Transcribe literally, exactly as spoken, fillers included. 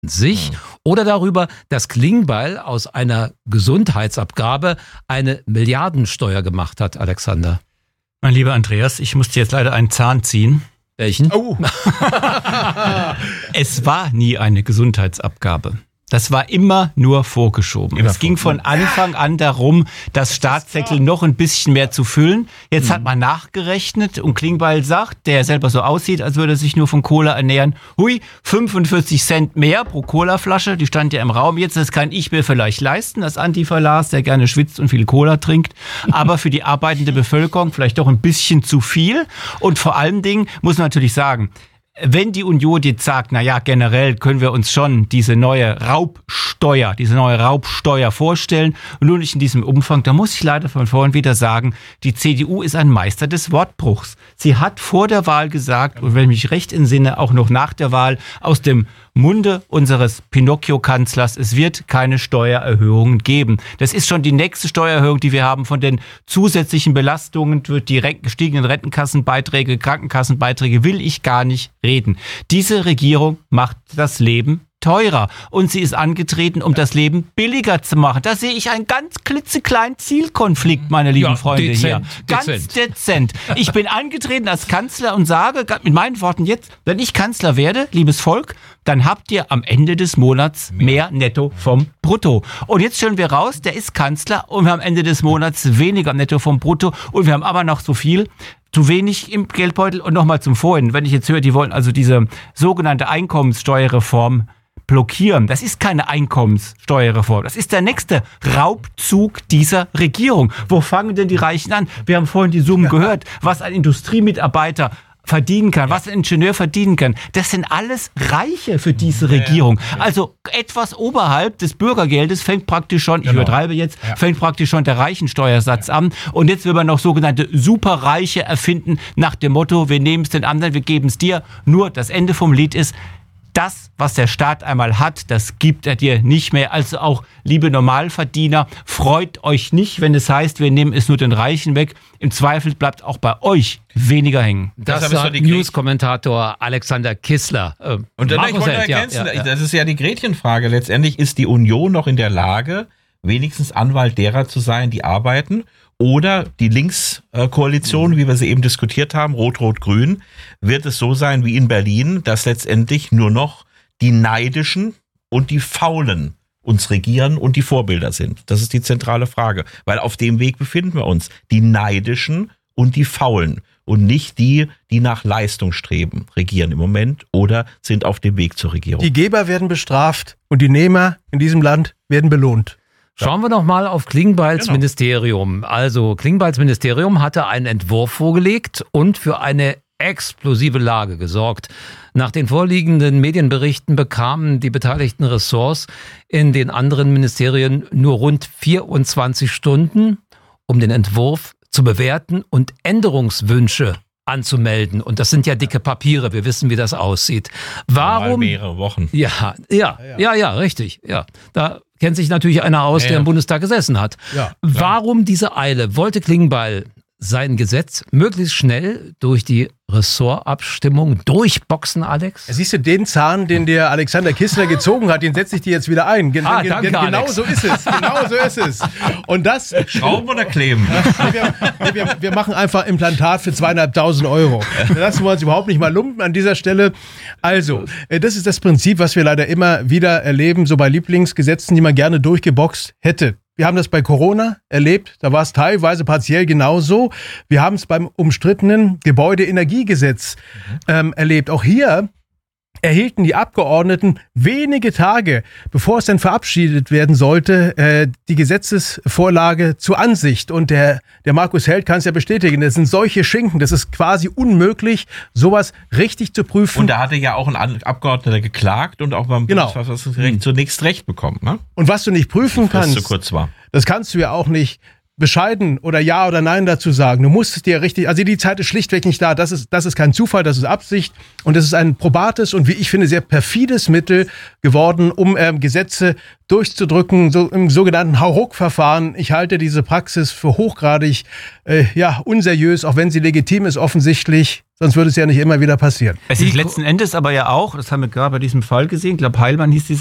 sich oder darüber, dass Klingbeil aus einer Gesundheitsabgabe eine Milliardensteuer gemacht hat, Alexander? Mein lieber Andreas, ich musste jetzt leider einen Zahn ziehen. Welchen? Oh. Es war nie eine Gesundheitsabgabe. Das war immer nur vorgeschoben. Immer es ging von Anfang an darum, das Staatssäckel noch ein bisschen mehr zu füllen. Jetzt mhm. hat man nachgerechnet und Klingbeil sagt, der selber so aussieht, als würde er sich nur von Cola ernähren. Hui, fünfundvierzig Cent mehr pro Colaflasche, die stand ja im Raum. Jetzt, das kann ich mir vielleicht leisten, als Antifa-Lars, der gerne schwitzt und viel Cola trinkt. Aber für die arbeitende Bevölkerung vielleicht doch ein bisschen zu viel. Und vor allen Dingen muss man natürlich sagen, wenn die Union jetzt sagt, na ja, generell können wir uns schon diese neue Raubsteuer, diese neue Raubsteuer vorstellen, und nur nicht in diesem Umfang, da muss ich leider von vorhin wieder sagen, die C D U ist ein Meister des Wortbruchs. Sie hat vor der Wahl gesagt, und wenn ich mich recht entsinne, auch noch nach der Wahl, aus dem Munde unseres Pinocchio-Kanzlers, es wird keine Steuererhöhungen geben. Das ist schon die nächste Steuererhöhung, die wir haben. Von den zusätzlichen Belastungen durch die gestiegenen Rentenkassenbeiträge, Krankenkassenbeiträge will ich gar nicht reden. Diese Regierung macht das Leben teurer und sie ist angetreten, um das Leben billiger zu machen. Da sehe ich einen ganz klitzekleinen Zielkonflikt, meine lieben ja, Freunde dezent, hier. Ganz dezent. dezent. Ich bin angetreten als Kanzler und sage mit meinen Worten jetzt, wenn ich Kanzler werde, liebes Volk, dann habt ihr am Ende des Monats mehr, mehr netto vom Brutto. Und jetzt stellen wir raus, der ist Kanzler und wir haben am Ende des Monats weniger netto vom Brutto und wir haben aber noch so viel, zu wenig im Geldbeutel. Und nochmal zum Vorhin, wenn ich jetzt höre, die wollen also diese sogenannte Einkommenssteuerreform blockieren. Das ist keine Einkommenssteuerreform. Das ist der nächste Raubzug dieser Regierung. Wo fangen denn die Reichen an? Wir haben vorhin die Summen gehört, was ein Industriemitarbeiter verdienen kann, was ein Ingenieur verdienen kann. Das sind alles Reiche für diese Regierung. Also etwas oberhalb des Bürgergeldes fängt praktisch schon, ich genau. übertreibe jetzt, ja. fängt praktisch schon der Reichensteuersatz ja. an. Und jetzt will man noch sogenannte Superreiche erfinden nach dem Motto, wir nehmen es den anderen, wir geben es dir. Nur das Ende vom Lied ist, das, was der Staat einmal hat, das gibt er dir nicht mehr. Also auch, liebe Normalverdiener, freut euch nicht, wenn es heißt, wir nehmen es nur den Reichen weg. Im Zweifel bleibt auch bei euch weniger hängen. Das, das sagt News-Kommentator Alexander Kissler. Äh, Und dann ich wollte ergänzen, ja, ja, ja. das ist ja die Gretchenfrage. Letztendlich ist die Union noch in der Lage, wenigstens Anwalt derer zu sein, die arbeiten. Oder die Linkskoalition, wie wir sie eben diskutiert haben, Rot-Rot-Grün, wird es so sein wie in Berlin, dass letztendlich nur noch die Neidischen und die Faulen uns regieren und die Vorbilder sind. Das ist die zentrale Frage, weil auf dem Weg befinden wir uns. Die Neidischen und die Faulen und nicht die, die nach Leistung streben, regieren im Moment oder sind auf dem Weg zur Regierung. Die Geber werden bestraft und die Nehmer in diesem Land werden belohnt. Schauen wir noch mal auf Klingbeils genau. Ministerium. Also Klingbeils Ministerium hatte einen Entwurf vorgelegt und für eine explosive Lage gesorgt. Nach den vorliegenden Medienberichten bekamen die beteiligten Ressorts in den anderen Ministerien nur rund vierundzwanzig Stunden, um den Entwurf zu bewerten und Änderungswünsche anzumelden. Und das sind ja dicke Papiere. Wir wissen, wie das aussieht. Warum? Mal mehrere Wochen. Ja, ja, ja, ja, ja, richtig. Ja, da kennt sich natürlich einer aus, ja, der im Bundestag gesessen hat. Ja, warum diese Eile? Wollte Klingbeil sein Gesetz möglichst schnell durch die Ressortabstimmung durchboxen, Alex? Siehst du, den Zahn, den der Alexander Kissler gezogen hat, den setze ich dir jetzt wieder ein. Gen- ah, danke, gen- genau Alex. so ist es. Genau so ist es. Und das Schrauben oder kleben? wir, wir, wir machen einfach Implantat für zweieinhalbtausend Euro. Da lassen wir uns überhaupt nicht mal lumpen an dieser Stelle. Also, das ist das Prinzip, was wir leider immer wieder erleben, so bei Lieblingsgesetzen, die man gerne durchgeboxt hätte. Wir haben das bei Corona erlebt, da war es teilweise partiell genauso. Wir haben es beim umstrittenen Gebäudeenergiegesetz ähm, erlebt. Auch hier erhielten die Abgeordneten wenige Tage, bevor es dann verabschiedet werden sollte, äh, die Gesetzesvorlage zur Ansicht. Und der, der Markus Held kann es ja bestätigen, das sind solche Schinken, das ist quasi unmöglich, sowas richtig zu prüfen. Und da hatte ja auch ein Abgeordneter geklagt und auch beim genau. Bundesverfassungsgericht zunächst Recht bekommen. Ne? Und was du nicht prüfen kannst, zu kurz war. das kannst du ja auch nicht bescheiden oder Ja oder Nein dazu sagen. Du musst es dir richtig, also die Zeit ist schlichtweg nicht da. Das ist, das ist kein Zufall, das ist Absicht und das ist ein probates und wie ich finde sehr perfides Mittel geworden, um ähm, Gesetze durchzudrücken, so im sogenannten Hauruck-Verfahren. Ich halte diese Praxis für hochgradig äh, ja, unseriös, auch wenn sie legitim ist offensichtlich. Sonst würde es ja nicht immer wieder passieren. Es ist letzten Endes aber ja auch, das haben wir gerade bei diesem Fall gesehen, ich glaube Heilmann hieß die